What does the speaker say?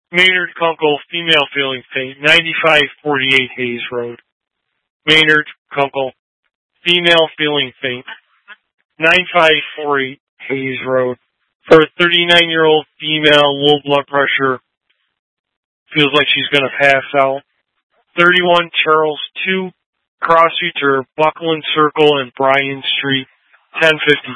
Maynard Kunkel, female feeling faint, 9548 Hayes Road. Maynard Kunkel, female feeling faint, 9548 Hayes Road. For a 39-year-old female, low blood pressure, feels like she's going to pass out. 31 Charles 2, cross streets are Buckland Circle and Bryan Street, 1050